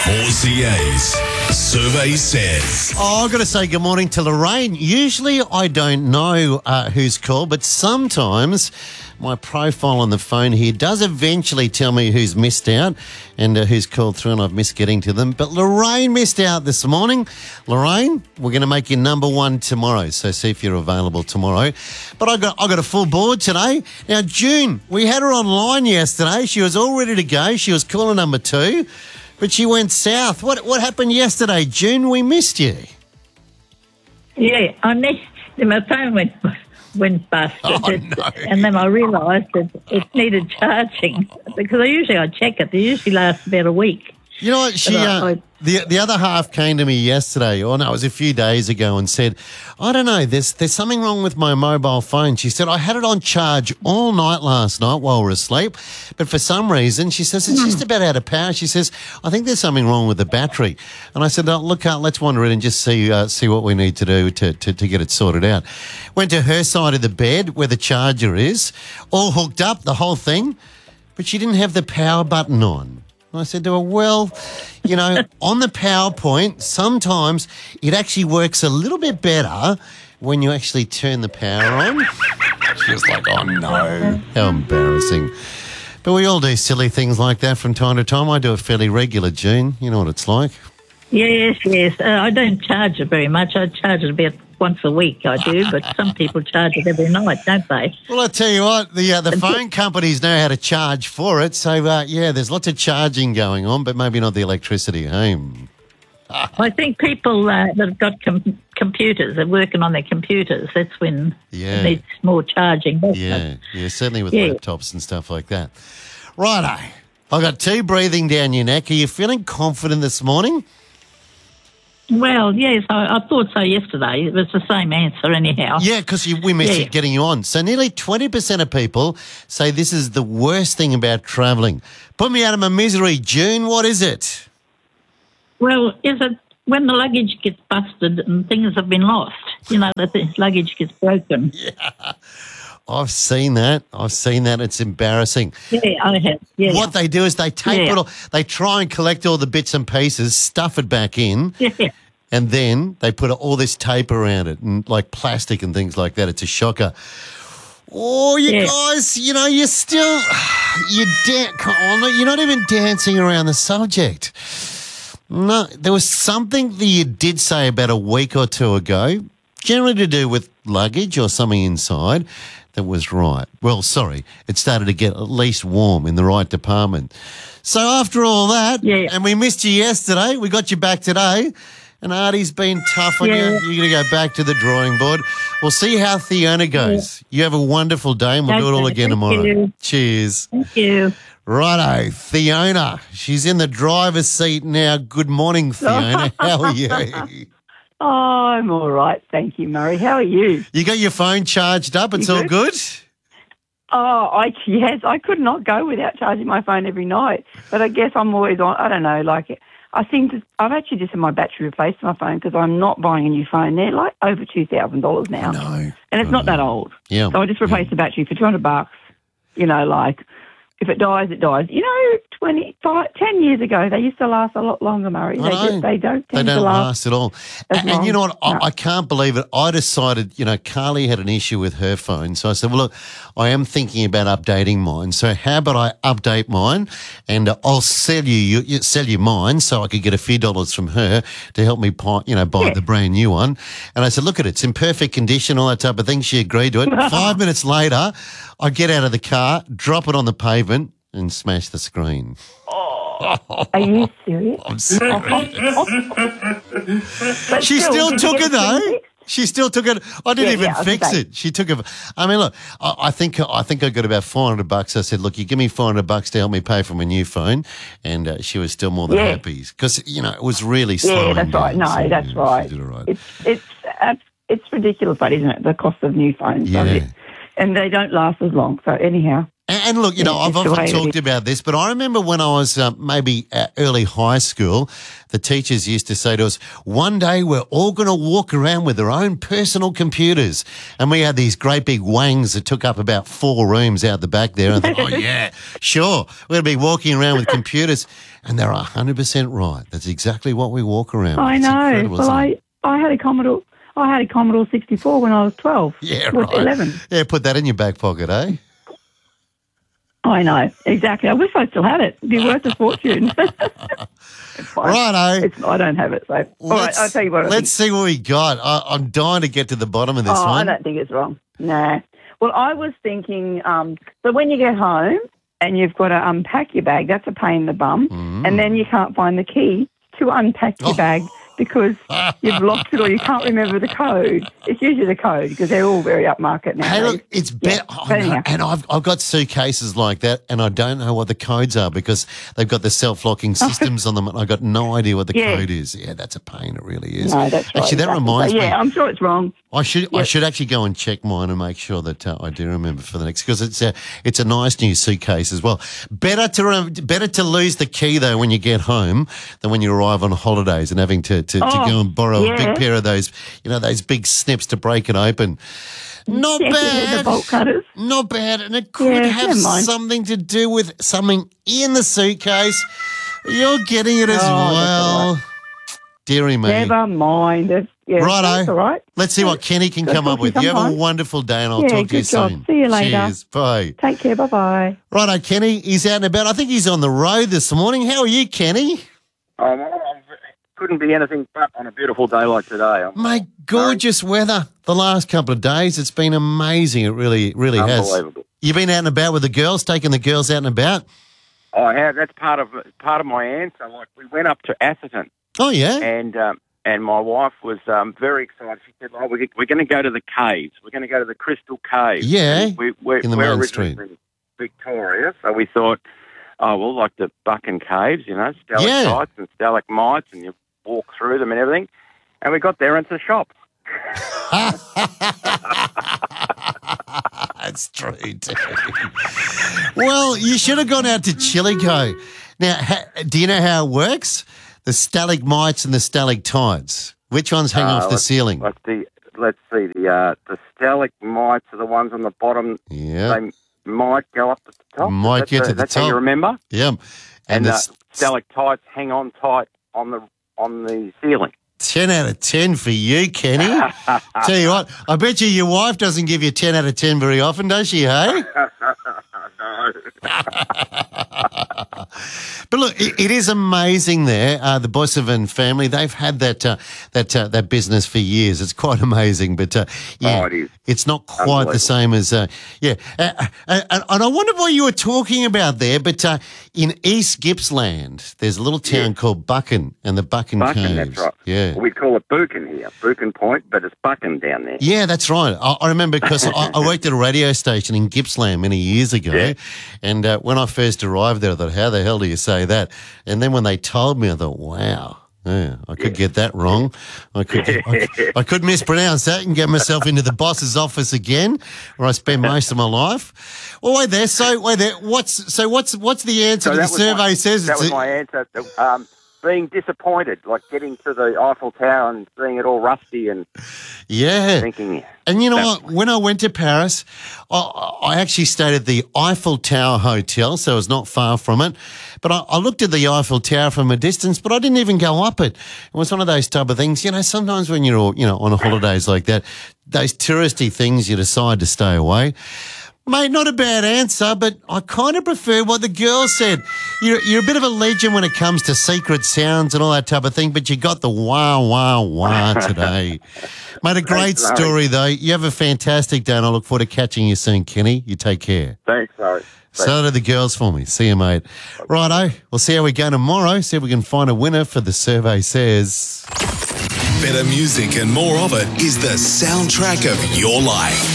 4CA's survey says. Oh, I've got to say good morning to Lorraine. Usually I don't know who's called, but sometimes my profile on the phone here does eventually tell me who's missed out and who's called through, and I've missed getting to them. But Lorraine missed out this morning. Lorraine, we're going to make you number one tomorrow, so see if you're available tomorrow. But I got a full board today. Now, June, we had her online yesterday. She was all ready to go. She was caller number 2. But she went south. What happened yesterday, June? We missed you. Yeah, my phone went bust. Oh, no. And then I realised that it needed charging because I check it. They usually last about a week. You know what? She the other half came to me yesterday, or no, it was a few days ago, and said, I don't know, there's something wrong with my mobile phone. She said, I had it on charge all night last night while we were asleep, but for some reason, she says, it's just about out of power. She says, I think there's something wrong with the battery. And I said, oh, look, let's wander in and just see what we need to do to get it sorted out. Went to her side of the bed where the charger is, all hooked up, the whole thing, but she didn't have the power button on. And I said to her, well, you know, on the PowerPoint, sometimes it actually works a little bit better when you actually turn the power on. She was like, oh, no, how embarrassing. But we all do silly things like that from time to time. I do it fairly regular, June. You know what it's like. Yes. I don't charge it very much. I charge it about once a week, I do, but some people charge it every night, don't they? Well, I tell you what, the phone companies know how to charge for it. So, there's lots of charging going on, but maybe not the electricity at home. I think people that have got computers, are working on their computers, that's when it needs more charging. Yeah, certainly with laptops and stuff like that. Righto. I got 2 breathing down your neck. Are you feeling confident this morning? Well, yes, I thought so yesterday. It was the same answer anyhow. Yeah, because we missed it getting you on. So nearly 20% of people say this is the worst thing about travelling. Put me out of my misery, June. What is it? Well, is it when the luggage gets busted and things have been lost? You know, that the luggage gets broken. Yeah, I've seen that. It's embarrassing. Yeah, I have. Yeah. What they do is they tape it all. They try and collect all the bits and pieces, stuff it back in, and then they put all this tape around it and like plastic and things like that. It's a shocker. Oh, you guys, you know, you're not even dancing around the subject. No, there was something that you did say about a week or 2 ago, generally to do with luggage or something inside, that was right. Well, sorry, it started to get at least warm in the right department. So after all that, and we missed you yesterday, we got you back today, and Artie's been tough on you. You're going to go back to the drawing board. We'll see how Fiona goes. You have a wonderful day, and we'll do it all again tomorrow. You. Cheers. Thank you. Righto, Fiona. She's in the driver's seat now. Good morning, Fiona. How are you? Oh, I'm all right. Thank you, Murray. How are you? You got your phone charged up? It's all good? Oh, yes. I could not go without charging my phone every night. But I guess I'm always on. I don't know. I've actually just had my battery replaced on my phone because I'm not buying a new phone. They're like over $2,000 now. I know. And it's not that old. Yeah. So I just replaced the battery for $200. You know, like, if it dies, it dies. You know, 10 years ago, they used to last a lot longer, Murray. They don't last at all. And you know what? No. I can't believe it. I decided, you know, Carly had an issue with her phone. So I said, well, look, I am thinking about updating mine. So how about I update mine and I'll sell you mine so I could get a few dollars from her to help me, buy the brand new one. And I said, look at it. It's in perfect condition, all that type of thing. She agreed to it. 5 minutes later, I get out of the car, drop it on the pavement and smash the screen. Are you serious? I'm serious. She still took it though. She still took it. I didn't even fix it. She took it. I mean, look, I think I got about $400. I said, look, you give me $400 to help me pay for my new phone, and she was still more than happy because it was really slow. Yeah, that's right. No, so, that's right. She did it right. It's ridiculous, but isn't it? The cost of new phones. Yeah. And they don't last as long. So anyhow. And look, you know, I've it's the often way it talked is. about this, but I remember when I was maybe early high school, the teachers used to say to us, one day we're all going to walk around with our own personal computers. And we had these great big wangs that took up about 4 rooms out the back there. And I thought, oh, yeah, sure, we're going to be walking around with computers. And they're 100% right. That's exactly what we walk around with. I It's know. incredible, Well, isn't it? I had a Commodore. I had a Commodore 64 when I was 12. Yeah, Or right. 11. Yeah, put that in your back pocket, eh? I know, exactly. I wish I still had it. It'd be worth a fortune. It's fine. Righto. I don't have it, so. All right, I'll tell you what I think. Let's see what we got. I'm dying to get to the bottom of this I one. don't think it's wrong. Nah. Well, I was thinking, so when you get home and you've got to unpack your bag, that's a pain in the bum, and then you can't find the key to unpack your bag because you've lost it or you can't remember the code. It's usually the code because they're all very upmarket now. Hey, look, it's better. Yeah. But anyhow. And I've got suitcases like that, and I don't know what the codes are because they've got the self-locking systems on them, and I've got no idea what the code is. Yeah, that's a pain. It really is. No, that's right. Actually, that exactly. reminds So, me. yeah, I'm sure it's wrong. I should actually go and check mine and make sure that I do remember for the next, because it's a nice new suitcase as well. Better to lose the key though when you get home than when you arrive on holidays and having to go and borrow a big pair of those, you know, those big snips to break it open. Not bad. The bolt cutters. Not bad, and it could have never mind. something to do with something in the suitcase. You're getting it as Oh, that's all well. Dearie me. Never mind. Yeah, Righto. that's all right. Let's see what Kenny can Good come up talking with. You have a sometime. wonderful day, and I'll Yeah, talk to you good job. soon. See you later. Cheers. Bye. Take care. Bye-bye. Righto, Kenny. He's out and about. I think he's on the road this morning. How are you, Kenny? Couldn't be anything but on a beautiful day like today. Mate, gorgeous weather the last couple of days. It's been amazing. It really has. Unbelievable. You've been out and about with the girls, taking the girls out and about? I have. That's part of my answer. Like, we went up to Atherton, Oh, yeah? and my wife was very excited. She said, "Oh, we're going to go to the caves. We're going to go to the Crystal Caves." Yeah, we're in the main originally street. from Victoria, so we thought, oh, well, like the Buchan Caves, you know, stalactites and stalagmites, and you walk through them and everything. And we got there into the shop. That's true, too. Well, you should have gone out to Chillico. Now, do you know how it works? The stalagmites and the stalactites. Which ones hang off the ceiling? Let's see. The stalagmites are the ones on the bottom. Yeah. They might go up to the top. Might get to the that's how top. you remember. Yeah. And the the stalactites hang on tight on the ceiling. 10 out of 10 for you, Kenny. Tell you what, I bet you your wife doesn't give you 10 out of 10 very often, does she, hey? No. But look, it is amazing there. The Boissevan family, they've had that business for years. It's quite amazing. But, yeah, it is. It's not quite the same as, And I wonder what you were talking about there, but in East Gippsland, there's a little town called Buchan and the Buchan Caves. That's right. Yeah. We call it Buchan here, Buchan Point, but it's Buchan down there. Yeah, that's right. I remember because I worked at a radio station in Gippsland many years ago, and when I first arrived there, I thought, how the hell do you say that? And then when they told me, I thought, wow. Yeah, I could get that wrong. I could mispronounce that and get myself into the boss's office again, where I spend most of my life. Well, wait there. What's the answer to the survey says? That was my answer. Being disappointed, like getting to the Eiffel Tower and seeing it all rusty and thinking. And you know what? When I went to Paris, I actually stayed at the Eiffel Tower Hotel, so it was not far from it. But I looked at the Eiffel Tower from a distance, but I didn't even go up it. It was one of those type of things, you know, sometimes when you're, on holidays like that, those touristy things, you decide to stay away. Mate, not a bad answer, but I kind of prefer what the girl said. You're a bit of a legend when it comes to secret sounds and all that type of thing, but you got the wah, wah, wah today. Mate, a great story, though. You have a fantastic day, and I look forward to catching you soon, Kenny. You take care. Thanks, Larry. So do the girls for me. See you, mate. Righto. We'll see how we go tomorrow. See if we can find a winner for the survey says. Better music and more of it is the soundtrack of your life.